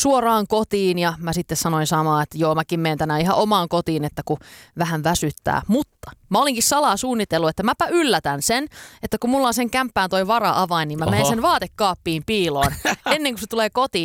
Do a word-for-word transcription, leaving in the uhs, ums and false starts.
suoraan kotiin ja mä sitten sanoin samaa, että joo mäkin menen tänään ihan omaan kotiin, että kun vähän väsyttää. Mutta mä olinkin salaa suunnitellut, että mäpä yllätän sen, että kun mulla on sen kämppään toi vara-avain, niin mä menen sen vaatekaappiin piiloon ennen kuin se tulee kotiin.